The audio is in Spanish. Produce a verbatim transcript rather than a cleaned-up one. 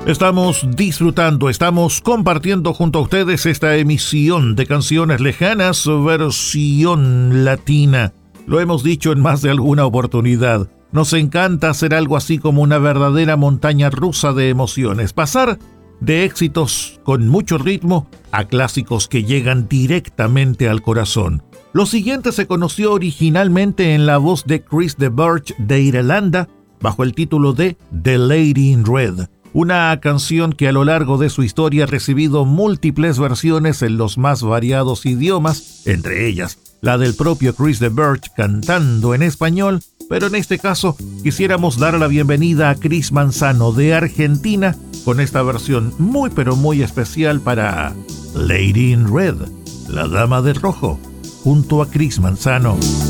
Estamos disfrutando, estamos compartiendo junto a ustedes esta emisión de Canciones Lejanas, versión latina. Lo hemos dicho en más de alguna oportunidad. Nos encanta hacer algo así como una verdadera montaña rusa de emociones. Pasar de éxitos con mucho ritmo a clásicos que llegan directamente al corazón. Lo siguiente se conoció originalmente en la voz de Chris de Burgh de Irlanda, bajo el título de The Lady in Red. Una canción que a lo largo de su historia ha recibido múltiples versiones en los más variados idiomas, entre ellas la del propio Chris de Burgh cantando en español, pero en este caso quisiéramos dar la bienvenida a Chris Manzano de Argentina con esta versión muy pero muy especial para Lady in Red, la Dama de Rojo, junto a Chris Manzano.